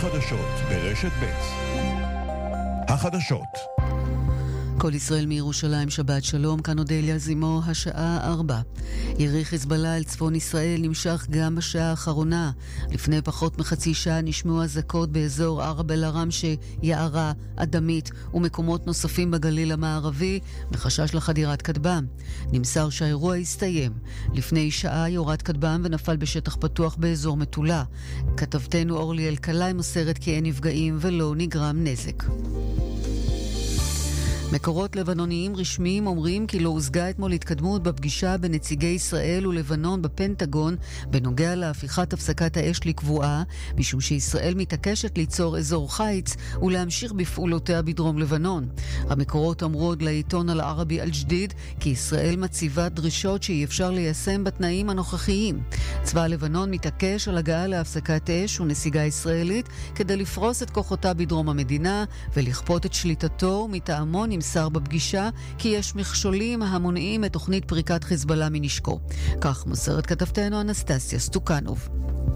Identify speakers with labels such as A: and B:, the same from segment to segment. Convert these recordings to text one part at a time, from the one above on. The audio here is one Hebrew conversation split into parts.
A: החדשות ברשת ב'. החדשות.
B: כל ישראל מירושלים, שבת שלום, כאן אודליה זימו, השעה 4. ירי חיזבאללה על צפון ישראל נמשך גם בשעה האחרונה. לפני פחות מחצי שעה נשמעו אזעקות באזור ערב אל-עראמשה, יערה, אדמית ומקומות נוספים בגליל המערבי, בחשש לחדירת כטב"ם. נמסר שהאירוע הסתיים. לפני שעה יורד כטב"ם ונפל בשטח פתוח באזור מטולה. כתבתנו אורלי אלקלעי מוסרת כי אין נפגעים ולא נגרם נזק. מקורות לבנוניים רשמיים אומרים כי לא הושגה אתמול התקדמות בפגישה בין נציגי ישראל ולבנון בפנטגון בנוגע להפיכת הפסקת האש לקבועה, משום שישראל מתעקשת ליצור אזור חיץ ולהמשיך בפעולותיה בדרום לבנון. המקורות אמרו עוד לעיתון אל-ערבי אל-ג'דיד כי ישראל מציבה דרישות שאי אפשר ליישם בתנאים הנוכחיים. צבא לבנון מתעקש על הגעה להפסקת אש ונסיגה ישראלית כדי לפרוס את כוחותיו בדרום המדינה ולכפות את שליטתו. מטעמו נמסר בפגישה כי יש מכשולים המונעים את תוכנית פריקת חיזבאללה מנשקו. כך מוסרת כתבתנו אנסטסיה סטוקנוב.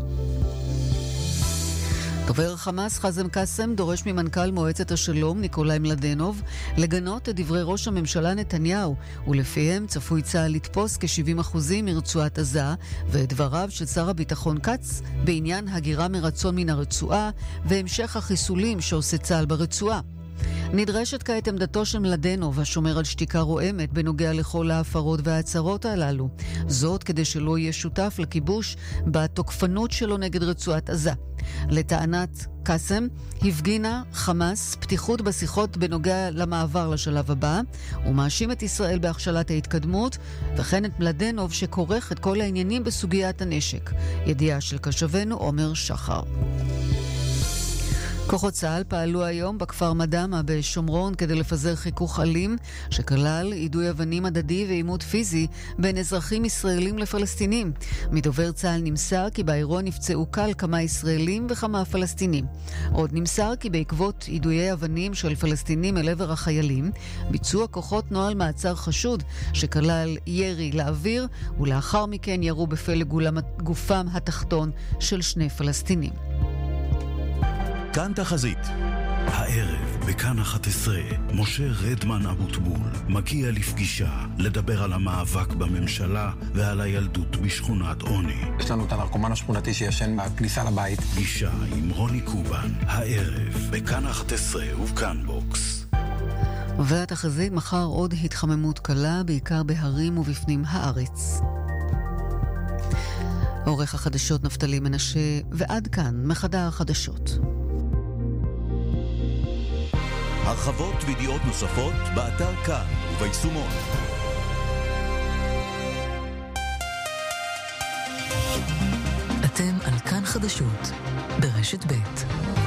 B: דובר חמאס חזם קאסם דורש ממנכ"ל מועצת השלום ניקולאי מלדנוב לגנות את דברי ראש הממשלה נתניהו, ולפיהם צפוי צה"ל לתפוס כ-70% מרצועת עזה, ואת דבריו של שר הביטחון קץ בעניין הגירה מרצון מן הרצועה והמשך החיסולים שעושה צה"ל ברצועה. נדרשת כעת עמדתו של מלדנוב, השומר על שתיקה רועמת בנוגע לכל ההפרות וההצהרות הללו. זאת כדי שלא יהיה שותף לכיבוש בתוקפנות שלו נגד רצועת עזה. לטענת קאסם, הפגינה חמאס פתיחות בשיחות בנוגע למעבר לשלב הבא, ומאשים את ישראל בהכשלת ההתקדמות, וכן את מלדנוב שכורך את כל העניינים בסוגיית הנשק. ידיעה של קשבנו עומר שחר. כוחות צה"ל פעלו היום בכפר מדמה בשומרון כדי לפזר חיכוך אלים שכלל יידוי אבנים הדדי ועימות פיזי בין אזרחים ישראלים לפלסטינים. מדובר צה"ל נמסר כי באירוע נפצעו קל כמה ישראלים וכמה פלסטינים. עוד נמסר כי בעקבות יידויי אבנים של פלסטינים אל עבר החיילים ביצעו הכוחות נוהל מעצר חשוד שכלל ירי לאוויר, ולאחר מכן ירו בפלג גופם התחתון של 2 פלסטינים.
A: כאן תחזית.
C: הערב בכאן 11 משה רדמן אבוטבול מגיע לפגישה לדבר על המאבק בממשלה ועל הילדות בשכונת עוני.
D: יש לנו את הנרקומן השכונתי שישן מהכניסה לבית.
C: פגישה עם רוני קובן הערב בכאן 11 ובכאן בוקס.
B: והתחזית מחר עוד התחממות קלה בעיקר בהרים ובפנים הארץ. עורך החדשות נפתלי מנשה, ועד כאן מחדר החדשות.
A: הרחבות וידיעות נוספות באתר כאן וביישומון.
E: אתם על כאן חדשות ברשת ב'.